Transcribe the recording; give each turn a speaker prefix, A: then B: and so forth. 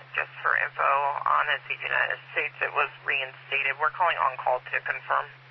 A: just for info on his United States, it was reinstated. We're calling on call to confirm.